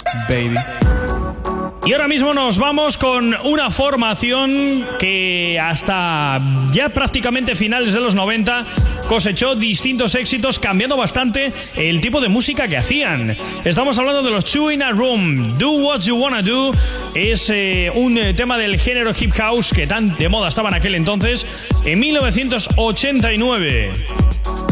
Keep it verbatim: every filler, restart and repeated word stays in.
baby. Y ahora mismo nos vamos con una formación que hasta ya prácticamente finales de los noventa cosechó distintos éxitos, cambiando bastante el tipo de música que hacían. Estamos hablando de los Two in a Room. Do What You Wanna Do es eh, un eh, tema del género hip house que tan de moda estaba en aquel entonces, en mil novecientos ochenta y nueve.